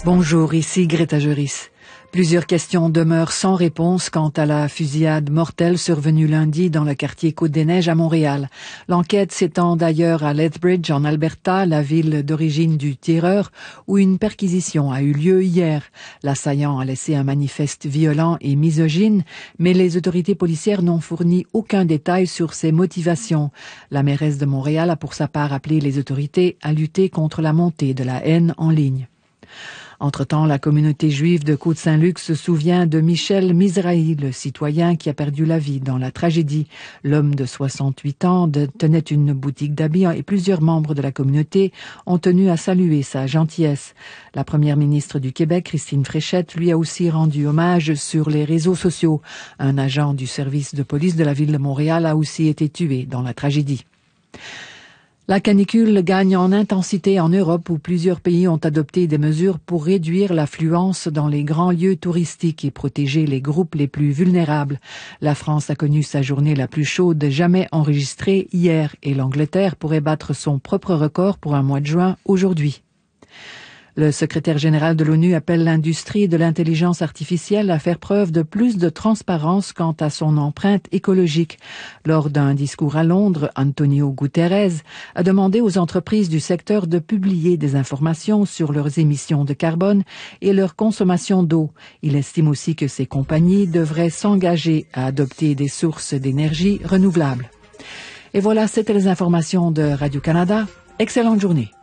Bonjour, ici Greta Juris. Plusieurs questions demeurent sans réponse quant à la fusillade mortelle survenue lundi dans le quartier Côte-des-Neiges à Montréal. L'enquête s'étend d'ailleurs à Lethbridge en Alberta, la ville d'origine du tireur, où une perquisition a eu lieu hier. L'assaillant a laissé un manifeste violent et misogyne, mais les autorités policières n'ont fourni aucun détail sur ses motivations. La mairesse de Montréal a pour sa part appelé les autorités à lutter contre la montée de la haine en ligne. Entre-temps, la communauté juive de Côte-Saint-Luc se souvient de Michel Mizrahi, le citoyen qui a perdu la vie dans la tragédie. L'homme de 68 ans tenait une boutique d'habits et plusieurs membres de la communauté ont tenu à saluer sa gentillesse. La première ministre du Québec, Christine Fréchette, lui a aussi rendu hommage sur les réseaux sociaux. Un agent du service de police de la ville de Montréal a aussi été tué dans la tragédie. La canicule gagne en intensité en Europe où plusieurs pays ont adopté des mesures pour réduire l'affluence dans les grands lieux touristiques et protéger les groupes les plus vulnérables. La France a connu sa journée la plus chaude jamais enregistrée hier et l'Angleterre pourrait battre son propre record pour un mois de juin aujourd'hui. Le secrétaire général de l'ONU appelle l'industrie de l'intelligence artificielle à faire preuve de plus de transparence quant à son empreinte écologique. Lors d'un discours à Londres, Antonio Guterres a demandé aux entreprises du secteur de publier des informations sur leurs émissions de carbone et leur consommation d'eau. Il estime aussi que ces compagnies devraient s'engager à adopter des sources d'énergie renouvelables. Et voilà, c'était les informations de Radio-Canada. Excellente journée.